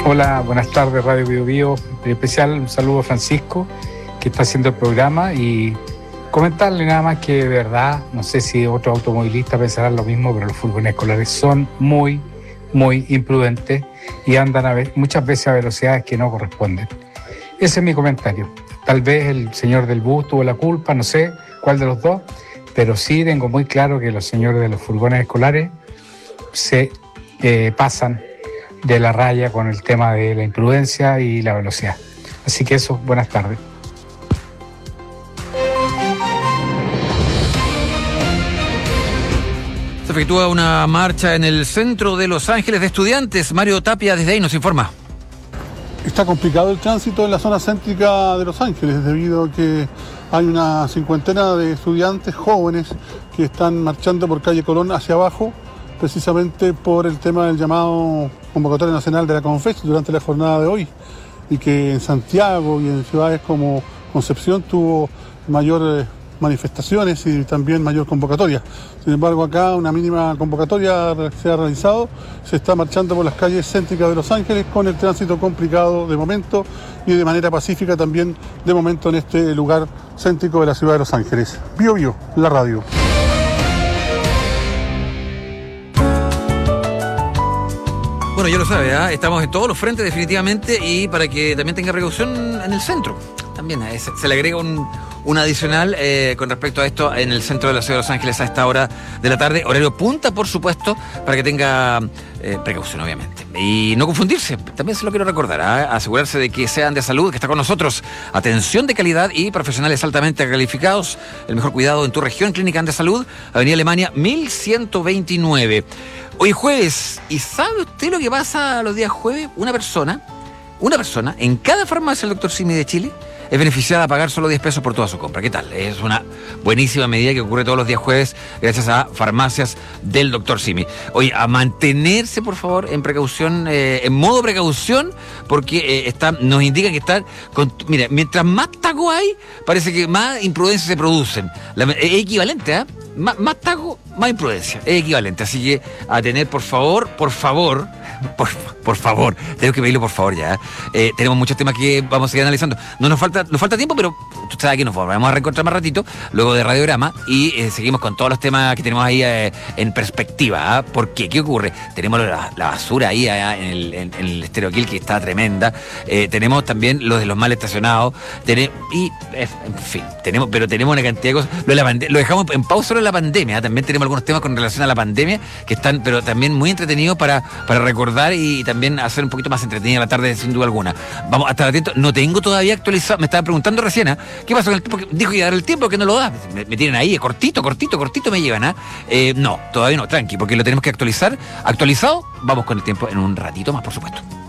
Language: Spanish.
Hola, buenas tardes Radio Bio Bio. En especial un saludo a Francisco, que está haciendo el programa, y comentarle nada más que de verdad, no sé si otros automovilistas pensarán lo mismo, pero los furgones escolares son muy imprudentes y andan muchas veces a velocidades que no corresponden. Ese es mi comentario. Tal vez el señor del bus tuvo la culpa, no sé cuál de los dos, pero sí tengo muy claro que los señores de los furgones escolares se pasan de la raya con el tema de la imprudencia y la velocidad. Así que eso, buenas tardes. Se efectúa una marcha en el centro de Los Ángeles de estudiantes. Mario Tapia desde ahí nos informa. Está complicado el tránsito en la zona céntrica de Los Ángeles debido a que hay una cincuentena de estudiantes jóvenes que están marchando por calle Colón hacia abajo, precisamente por el tema del llamado convocatoria nacional de la CONFES durante la jornada de hoy, y que en Santiago y en ciudades como Concepción tuvo mayor manifestaciones y también mayor convocatoria. Sin embargo, acá una mínima convocatoria se ha realizado. Se está marchando por las calles céntricas de Los Ángeles con el tránsito complicado de momento y de manera pacífica también de momento en este lugar céntrico de la ciudad de Los Ángeles. Bio Bio, la radio. Bueno, ya lo sabe, ¿eh? Estamos en todos los frentes definitivamente, y para que también tenga precaución en el centro. También se le agrega un adicional con respecto a esto en el centro de la ciudad de Los Ángeles a esta hora de la tarde. Horario punta, por supuesto, para que tenga precaución, obviamente. Y no confundirse, también se lo quiero recordar, asegurarse de que sean de salud, que está con nosotros. Atención de calidad y profesionales altamente calificados. El mejor cuidado en tu región. Clínica Andes Salud, Avenida Alemania 1129. Hoy jueves, ¿y sabe usted lo que pasa los días jueves? Una persona en cada farmacia del Dr. Simi de Chile es beneficiada a pagar solo 10 pesos por toda su compra. ¿Qué tal? Es una buenísima medida que ocurre todos los días jueves gracias a farmacias del Dr. Simi. Oye, a mantenerse, por favor, en precaución, en modo precaución, porque nos indica que están... Mira, mientras más taco hay, parece que más imprudencias se producen. Es equivalente, ¿eh? Más taco, más imprudencia. Es equivalente. Así que a tener, por favor, tenemos que pedirlo por favor ya. Tenemos muchos temas que vamos a seguir analizando. Nos falta tiempo, pero tú sabes que nos vamos a reencontrar más ratito, luego de Radiograma, y seguimos con todos los temas que tenemos ahí en perspectiva. ¿Ah? ¿Por qué? ¿Qué ocurre? Tenemos la basura ahí en el Estéreo Kill, que está tremenda. Tenemos también lo de los mal estacionados. En fin, tenemos una cantidad de cosas. Lo dejamos en pausa de la pandemia. También tenemos algunos temas con relación a la pandemia que están, pero también muy entretenidos para recordar y también hacer un poquito más entretenida la tarde, sin duda alguna. Vamos a estar atentos. No tengo todavía actualizado. Me estaba preguntando recién, ¿qué pasó con el tiempo? Dijo que iba a dar el tiempo, que no lo da. Me tienen ahí, cortito me llevan, no, todavía no, tranqui, porque lo tenemos que actualizar. Actualizado, vamos con el tiempo en un ratito más, por supuesto.